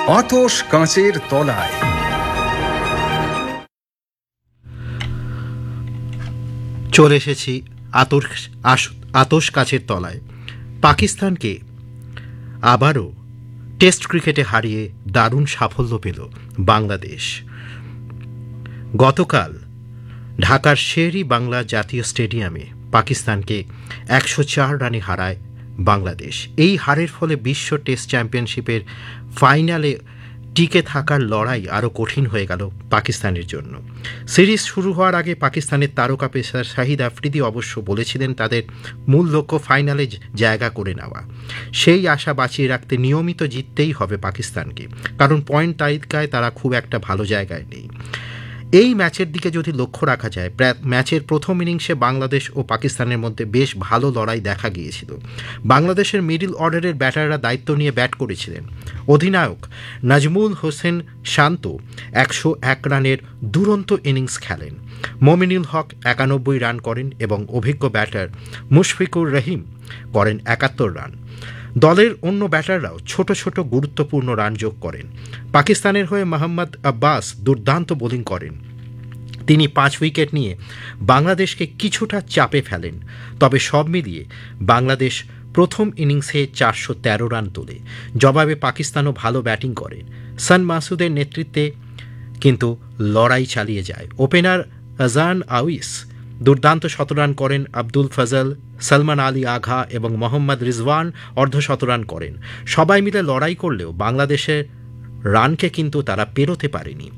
আতশ কাঁচের তলায়। চলে এসেছি আতশ কাঁচের তলায়। পাকিস্তানকে আবারও টেস্ট ক্রিকেটে হারিয়ে দারুণ সাফল্য পেল বাংলাদেশ। গতকাল ঢাকার শের-ই বাংলা জাতীয় স্টেডিয়ামে পাকিস্তানকে 104 রানে হারায় বাংলাদেশ। এই হারের ফলে বিশ্ব টেস্ট চ্যাম্পিয়নশিপের ফাইনালে টিকে থাকার লড়াই আরও কঠিন হয়ে গেল পাকিস্তানের জন্য। সিরিজ শুরু হওয়ার আগে পাকিস্তানের তারকা পেসার শাহিদ আফ্রিদি অবশ্য বলেছিলেন তাদের মূল লক্ষ্য ফাইনালে জায়গা করে নেওয়া। সেই আশা বাঁচিয়ে রাখতে নিয়মিত জিততেই হবে পাকিস্তানকে, কারণ পয়েন্ট তালিকায় তারা খুব একটা ভালো জায়গায় নেই। এই ম্যাচের দিকে যদি লক্ষ্য রাখা যায়, ম্যাচের প্রথম ইনিংসে বাংলাদেশ ও পাকিস্তানের মধ্যে বেশ ভালো লড়াই দেখা গিয়েছিল। বাংলাদেশের মিডল অর্ডারের ব্যাটাররা দায়িত্ব নিয়ে ব্যাট করেছিলেন। অধিনায়ক নাজমুল হোসেন শান্ত 101 রানের দুরন্ত ইনিংস খেলেন। মমিনুল হক 91 রান করেন এবং অভিজ্ঞ ব্যাটার মুশফিকুর রহিম করেন 71 রান। দলের অন্য ব্যাটাররাও ছোট ছোট গুরুত্বপূর্ণ রান যোগ করেন। পাকিস্তানের হয়ে মোহাম্মদ আব্বাস দুর্দান্ত বোলিং করেন। তিনি 5 উইকেট নিয়ে বাংলাদেশকে কিছুটা চাপে ফেলেন। তবে সব মিলিয়ে বাংলাদেশ প্রথম ইনিংসে 413 রান তোলে। জবাবে পাকিস্তানও ভালো ব্যাটিং করে। সান মাসুদের নেতৃত্বে কিন্তু লড়াই চালিয়ে যায়। ওপেনার আজান আউইস দুর্দান্ত শতরান করেন। আব্দুল ফজল, সলমান আলী আঘা এবং মোহাম্মদ রিজওয়ান অর্ধশতরান করেন। সবাই মিলে লড়াই করলেও বাংলাদেশের রানকে কিন্তু তারা পেরোতে পারেনি।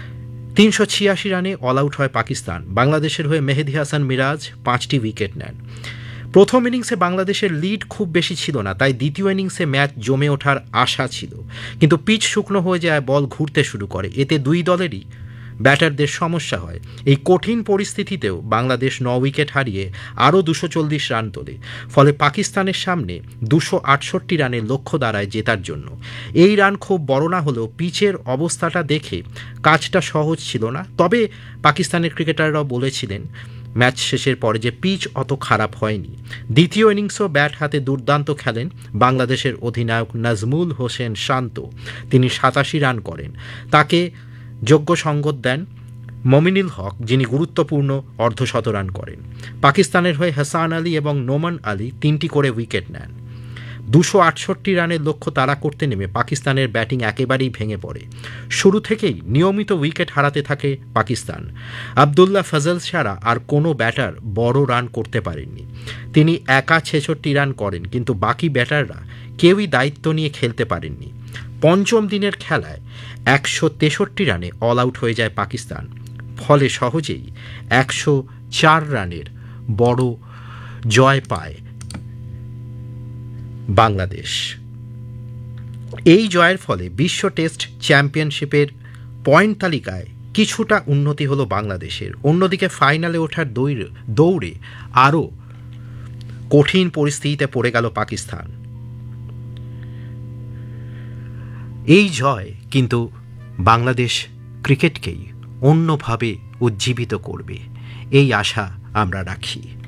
386 রানে অল আউট হয় পাকিস্তান। বাংলাদেশের হয়ে মেহেদী হাসান মিরাজ 5টি উইকেট নেন। প্রথম ইনিংসে বাংলাদেশের লিড খুব বেশি ছিল না, তাই দ্বিতীয় ইনিংসে ম্যাচ জমে ওঠার আশা ছিল। কিন্তু পিচ শুকনো হয়ে যায়, বল ঘুরতে শুরু করে। এতে দুই দলেরই ব্যাটারদের সমস্যা হয়। এই কঠিন পরিস্থিতিতেও বাংলাদেশ 9 উইকেট হারিয়ে আরও 240 রান তোলে। ফলে পাকিস্তানের সামনে 268 রানের লক্ষ্য দাঁড়ায় জেতার জন্য। এই রান খুব বড় না হলেও পিচের অবস্থাটা দেখে কাজটা সহজ ছিল না। তবে পাকিস্তানের ক্রিকেটাররাও বলেছিলেন ম্যাচ শেষের পরে যে পিচ অত খারাপ হয়নি। দ্বিতীয় ইনিংসও ব্যাট হাতে দুর্দান্ত খেলেন বাংলাদেশের অধিনায়ক নাজমুল হোসেন শান্ত। তিনি 87 রান করেন। তাকে যোগ্য সঙ্গত দেন মমিনুল হক, যিনি গুরুত্বপূর্ণ অর্ধশতরান করেন। পাকিস্তানের হয়ে হাসান আলী এবং নোমান আলী 3টি করে উইকেট নেন। 268 রানের লক্ষ্য তাড়া করতে নেমে পাকিস্তানের ব্যাটিং একেবারেই ভেঙে পড়ে। শুরু থেকেই নিয়মিত উইকেট হারাতে থাকে পাকিস্তান। আবদুল্লাহ ফজল ছাড়া আর কোনো ব্যাটার বড় রান করতে পারেননি। তিনি একা 66 রান করেন, কিন্তু বাকি ব্যাটাররা কেউই দায়িত্ব নিয়ে খেলতে পারেননি। পঞ্চম দিনের খেলায় 163 রানে অল আউট হয়ে যায় পাকিস্তান। ফলে সহজেই 104 রানের বড় জয় পায় বাংলাদেশ। এই জয়ের ফলে বিশ্ব টেস্ট চ্যাম্পিয়নশিপের পয়েন্ট তালিকায় কিছুটা উন্নতি হলো বাংলাদেশের। অন্যদিকে ফাইনালে ওঠার দৌড়ে আরও কঠিন পরিস্থিতিতে পড়ে গেল পাকিস্তান। এই জয় কিন্তু বাংলাদেশ ক্রিকেটকেই অন্যভাবে উজ্জীবিত করবে, এই আশা আমরা রাখি।